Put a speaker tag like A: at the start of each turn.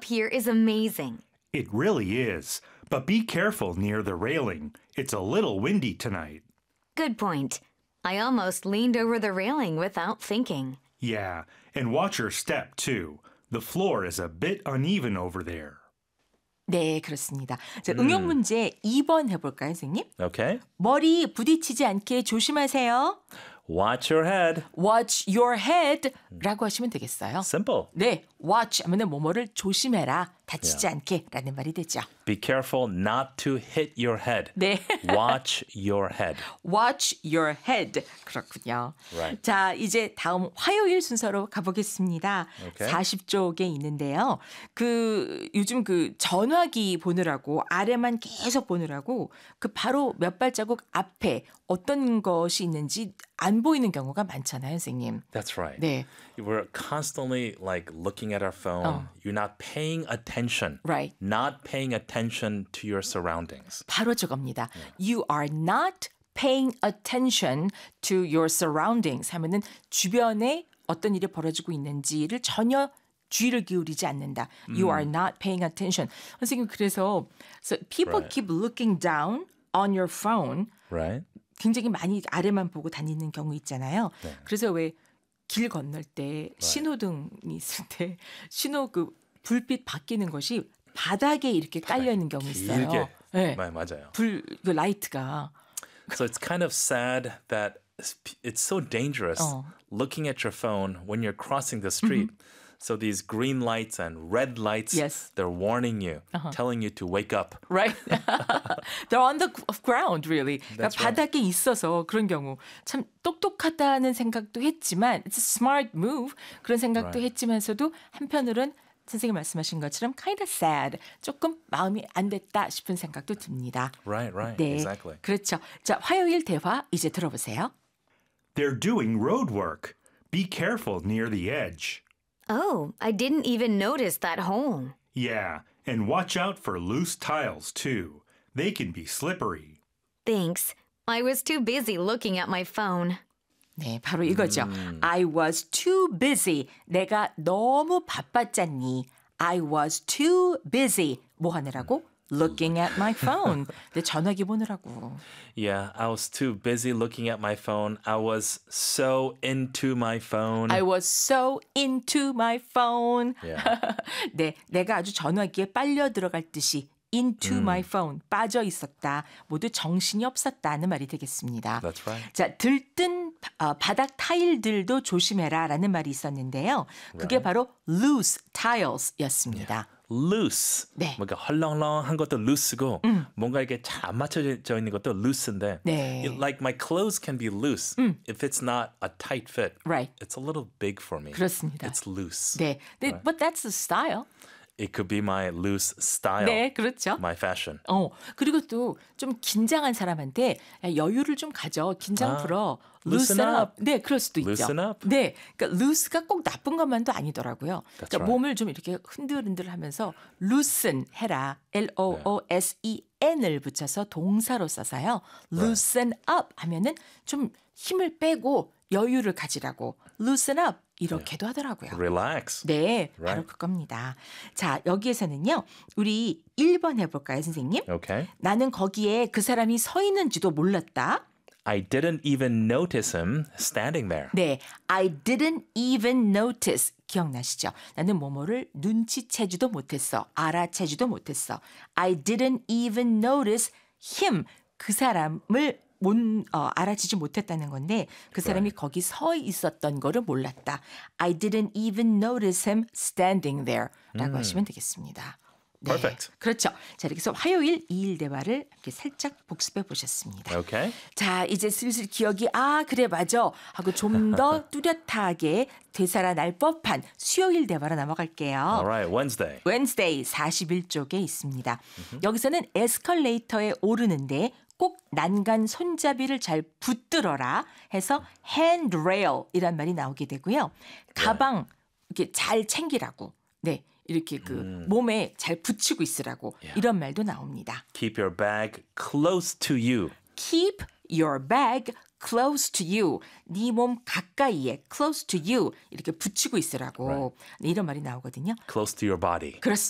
A: up here is amazing.
B: It really is. But be careful near the railing. It's a little windy tonight.
A: Good point. I almost leaned over the railing without thinking.
B: Yeah, and watch your step too. The floor is a bit uneven over there.
C: 네, 그렇습니다. 자, 응용 문제 2번 해볼까요, 선생님?
D: Okay.
C: 머리 부딪히지 않게 조심하세요.
D: Watch your head.
C: Watch your head 라고 하시면 되겠어요.
D: Simple.
C: 네, watch 하면 뭐뭐를 조심해라, 다치지 않게 라는 말이 되죠.
D: Be careful not to hit your head.
C: 네.
D: Watch your head.
C: Watch your head. 그렇군요.
D: Right.
C: 자, 이제 다음 화요일 순서로 가보겠습니다.
D: Okay.
C: 40쪽에 있는데요. 요즘 전화기 보느라고 아래만 계속 보느라고 바로 몇 발자국 앞에 어떤 것이 있는지 안 보이는 경우가 많잖아요, 선생님.
D: That's right.
C: 네.
D: We're constantly looking at our phone. You're not paying attention.
C: Right.
D: Not paying attention to your surroundings.
C: 바로 저겁니다. You are not paying attention to your surroundings 하면은 주변에 어떤 일이 벌어지고 있는지를 전혀 주의를 기울이지 않는다. You are not paying attention. 선생님 그래서 so people
D: Right.
C: keep looking down on your phone.
D: Right?
C: 굉장히 많이 아래만 보고 다니는 경우 있잖아요.
D: 네.
C: 그래서 왜 길 건널 때 신호등이 있을 때 신호 불빛 바뀌는 것이 바닥에 이렇게 깔려 있는 경우 있어요.
D: 길게.
C: 네.
D: 맞아요.
C: 라이트가.
D: So it's kind of sad that it's so dangerous looking at your phone when you're crossing the street. So these green lights and red lights,
C: Yes.
D: they're warning you, telling you to wake up.
C: Right? They're on the ground, really. 그러니까
D: That's right.
C: 바닥에 있어서 그런 경우 참 똑똑하다는 생각도 했지만 it's a smart move 그런 생각도
D: Right.
C: 했지만서도 한편으로는 선생님 말씀하신 것처럼 kind of sad 조금 마음이 안 됐다 싶은 생각도 듭니다.
D: Right, right.
C: 네,
D: Exactly.
C: 그렇죠. 자, 화요일 대화 이제 들어보세요.
B: They're doing road work. Be careful near the edge.
A: Oh, I didn't even notice that hole.
B: Yeah, and watch out for loose tiles too. They can be slippery.
A: Thanks. I was too busy looking at my phone.
C: 네, 바로 이거죠. I was too busy. 내가 너무 바빴잖니. I was too busy. 뭐 하느라고? Looking at my phone. 내 전화기 보느라고.
D: Yeah, I was too busy looking at my phone. I was so into my phone.
C: I was so into my phone.
D: Yeah.
C: 네, 내가 아주 전화기에 빨려 들어갈 듯이 into my phone, 빠져 있었다. 모두 정신이 없었다는 말이 되겠습니다.
D: That's right.
C: 자, 들뜬 바닥 타일들도 조심해라라는 말이 있었는데요. 그게 바로 loose tiles였습니다.
D: Loose.
C: 네.
D: 뭔가 헐렁헐렁한 것도 loose고 뭔가 이게 잘 안 맞춰져 있는 것도 loose인데
C: 네.
D: like my clothes can be loose if it's not a tight fit.
C: Right.
D: It's a little big for me.
C: 그렇습니다.
D: It's loose.
C: 네, but that's the style.
D: It could be my loose style.
C: 네, 그렇죠.
D: My fashion.
C: 그리고 또 좀 긴장한 사람한테 야, 여유를 좀 가져. 긴장 풀어.
D: loosen up.
C: 네, 그럴 수도 있죠.
D: Loosen up.
C: 네, 그러니까 loose가 꼭 나쁜 것만도 아니더라고요. 그러니까
D: right.
C: 몸을 좀 이렇게 흔들흔들하면서 loosen 해라. L-O-O-S-E-N을 붙여서 동사로 써서요. loosen up 하면은 좀 힘을 빼고 여유를 가지라고. loosen up 이렇게도 하더라고요.
D: Relax.
C: 네, 바로
D: Right.
C: 그겁니다. 자, 여기에서는요. 우리 1번 해볼까요, 선생님?
D: Okay.
C: 나는 거기에 그 사람이 서 있는지도 몰랐다.
D: I didn't even notice him standing there.
C: 네, I didn't even notice. 기억나시죠? 나는 뭐뭐를 눈치채지도 못했어. 알아채지도 못했어. I didn't even notice him. 그 사람을 알아채지 못했다는 건데 그 사람이 거기 서 있었던 거를 몰랐다. I didn't even notice him standing there 라고 하시면 되겠습니다. 네,
D: Perfect.
C: 그렇죠. 자, 이렇게 해서 화요일 2일 대화를 이렇게 살짝 복습해 보셨습니다.
D: Okay.
C: 자, 이제 슬슬 기억이 그래 맞아 하고 좀 더 뚜렷하게 되살아날 법한 수요일 대화로 넘어갈게요.
D: All right. Wednesday.
C: Wednesday 41쪽에 있습니다. 여기서는 에스컬레이터에 오르는데 꼭 난간 손잡이를 잘 붙들어라 해서 handrail이란 말이 나오게 되고요. 가방 이렇게 잘 챙기라고. 네. 이렇게 몸에 잘 붙이고 있으라고 이런 말도 나옵니다.
D: Keep your bag close to you.
C: Keep your bag close to you. 네 몸 가까이에 close to you 이렇게 붙이고 있으라고 이런 말이 나오거든요.
D: Close to your body.
C: 그렇습니다.